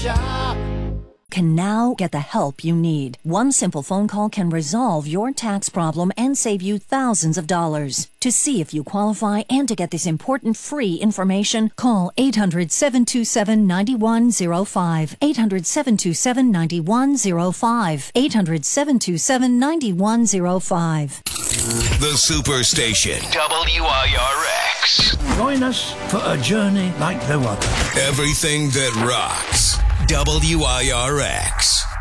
shop. Can now get the help you need. One simple phone call can resolve your tax problem and save you thousands of dollars. To see if you qualify and to get this important free information, call 800-727-9105. 800-727-9105. 800-727-9105. The Superstation. WIRX. Join us for a journey like no other. Everything that rocks. WIRX.